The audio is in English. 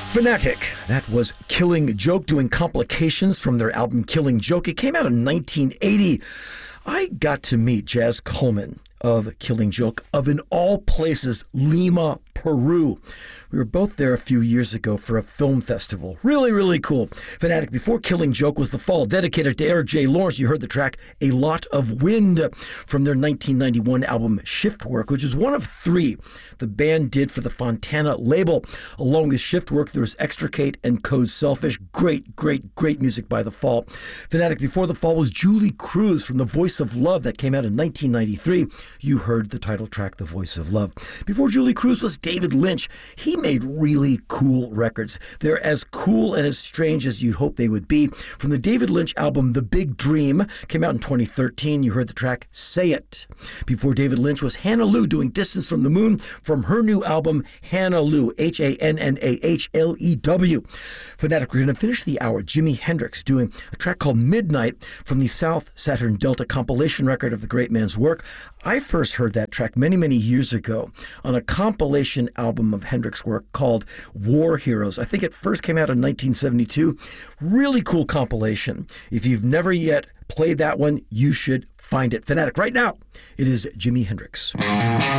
Fanatic. That was Killing Joke doing Complications from their album Killing Joke. It came out in 1980. I got to meet Jaz Coleman of Killing Joke of, in all places, Lima, Peru. We were both there a few years ago for a film festival. Really, really cool. Fanatic, before Killing Joke, was The Fall, dedicated to Eric J. Lawrence. You heard the track A Lot of Wind from their 1991 album Shiftwork, which is one of three the band did for the Fontana label. Along with Shiftwork, there was Extricate and Code Selfish. Great, great, great music by The Fall. Fanatic, before The Fall, was Julie Cruz from The Voice of Love that came out in 1993. You heard the title track, The Voice of Love. Before Julie Cruz was David Lynch. He made really cool records. They're as cool and as strange as you'd hope they would be. From the David Lynch album The Big Dream, came out in 2013. You heard the track Say It. Before David Lynch was Hannah Lou doing Distance from the Moon from her new album Hannah Lou, Hannahlew. Fanatic, we're going to finish the hour. Jimi Hendrix doing a track called Midnight from the South Saturn Delta compilation record of the great man's work. I first heard that track many, many years ago on a compilation album of Hendrix work called War Heroes. I think it first came out in 1972. Really cool compilation. If you've never yet played that one, you should find it. Fanatic, right now, it is Jimi Hendrix.